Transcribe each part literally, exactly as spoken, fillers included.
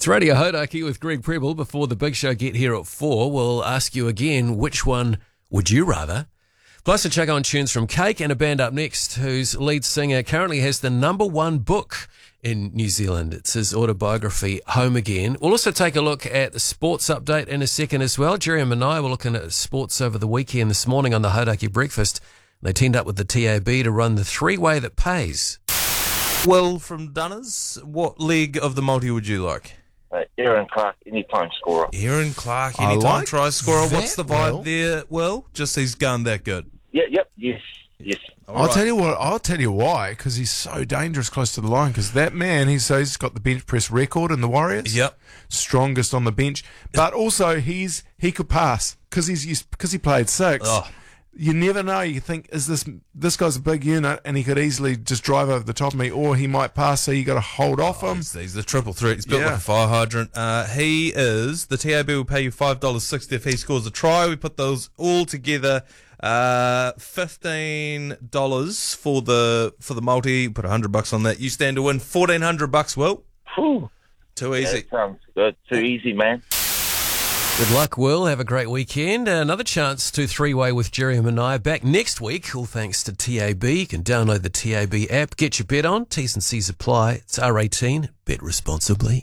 It's Radio Hodaki with Greg Preble. Before the big show get here at four, we'll ask you again, which one would you rather? Plus a check on tunes from Cake and a band up next whose lead singer currently has the number one book in New Zealand. It's his autobiography, Home Again. We'll also take a look at the sports update in a second as well. Jerry and I were looking at sports over the weekend this morning on the Hodaki Breakfast. They teamed up with the T A B to run the three-way that pays. Will from Dunners, what leg of the multi would you like? Uh, Aaron Clark, anytime scorer. Aaron Clark, I anytime like try scorer. that, What's the vibe Will. there, Will? Just he's going that good. Yeah, yep, yes, yes. All I'll right. tell you what. I'll tell you why. Because he's so dangerous close to the line. Because that man, he's so he's got the bench press record in the Warriors. Yep. Strongest on the bench, but also he's he could pass because he's used because he played six. Oh. You never know. You think, is this this guy's a big unit and he could easily just drive over the top of me, or he might pass. So you got to hold off him. He's, he's the triple threat. He's built Yeah. like a fire hydrant. Uh, he is, the T A B will pay you five dollars sixty if he scores a try. We put those all together. Uh, fifteen dollars for the for the multi. Put one hundred bucks on that. You stand to win fourteen hundred bucks, Will. Whew. Too Yeah, easy. that sounds good. Too easy, man. Good luck, Will. Have a great weekend. Another chance to three-way with Jerry and Manai back next week, all thanks to T A B. You can download the T A B app, get your bet on. T's and C's apply. It's R eighteen. Bet responsibly.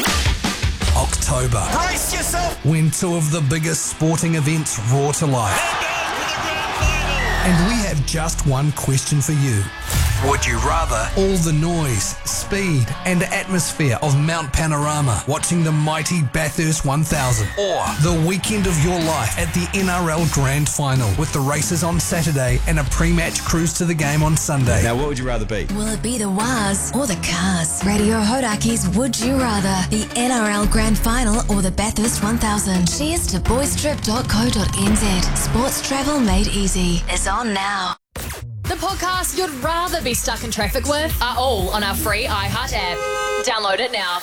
October. Brace yourself! When two of the biggest sporting events roar to life. And we have just one question for you. Would you rather? All the noise, speed, and atmosphere of Mount Panorama watching the mighty Bathurst one thousand. Or The weekend of your life at the N R L Grand Final with the races on Saturday and a pre-match cruise to the game on Sunday. Now, what would you rather be? Will it be the Waz or the Cars? Radio Hodaki's Would You Rather, the N R L Grand Final or the Bathurst one thousand. Cheers to boys trip dot co dot n z. Sports travel made easy is on now. The podcasts you'd rather be stuck in traffic with are all on our free iHeart app. Download it now.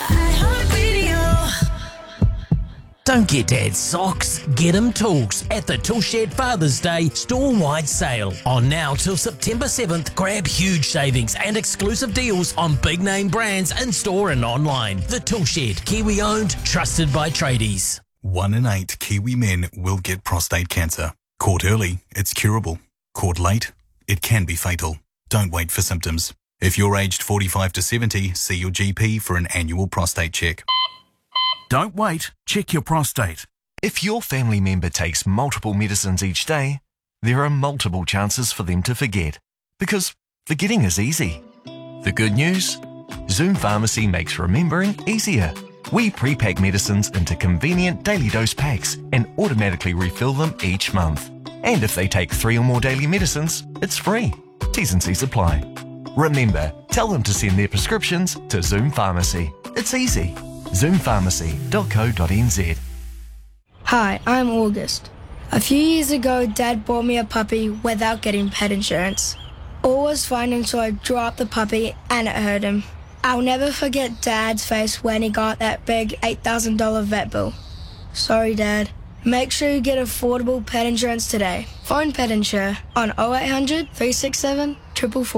Don't get Dad's socks, get him tools at the Toolshed Father's Day store-wide sale. On now till September seventh, grab huge savings and exclusive deals on big-name brands in-store and online. The Toolshed, Kiwi-owned, trusted by tradies. One in eight Kiwi men will get prostate cancer. Caught early, it's curable. Caught late, it can be fatal. Don't wait for symptoms. If you're aged forty-five to seventy, see your G P for an annual prostate check. Don't wait, check your prostate. If your family member takes multiple medicines each day, there are multiple chances for them to forget. Because forgetting is easy. The good news? Zoom Pharmacy makes remembering easier. We pre-pack medicines into convenient daily dose packs and automatically refill them each month. And if they take three or more daily medicines, it's free. T's and C's apply. Remember, tell them to send their prescriptions to Zoom Pharmacy. It's easy. zoom pharmacy dot co dot n z. Hi, I'm August. A few years ago, Dad bought me a puppy without getting pet insurance. All was fine until I dropped the puppy and it hurt him. I'll never forget Dad's face when he got that big eight thousand dollars vet bill. Sorry, Dad. Make sure you get affordable pet insurance today. Phone Pet Insure on oh eight hundred, three six seven, four four four.